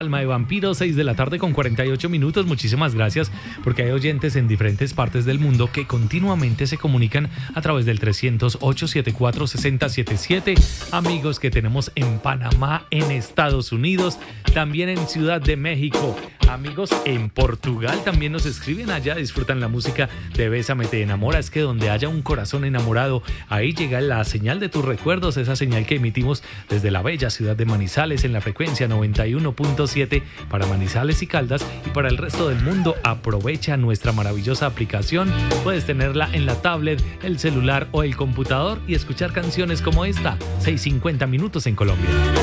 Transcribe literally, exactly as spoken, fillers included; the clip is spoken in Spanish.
Alma de Vampiro, seis de la tarde con cuarenta y ocho minutos. Muchísimas gracias porque hay oyentes en diferentes partes del mundo que continuamente se comunican a través del trescientos ocho, setenta y cuatro, sesenta setenta y siete. Amigos que tenemos en Panamá, en Estados Unidos, también en Ciudad de México. Amigos en Portugal también nos escriben allá, disfrutan la música de Bésame te enamora. Es que donde haya un corazón enamorado, ahí llega la señal de tus recuerdos, esa señal que emitimos desde la bella ciudad de Manizales en la frecuencia noventa y uno punto siete para Manizales y Caldas, y para el resto del mundo aprovecha nuestra maravillosa aplicación. Puedes tenerla en la tablet, el celular o el computador y escuchar canciones como esta, seiscientos cincuenta minutos en Colombia.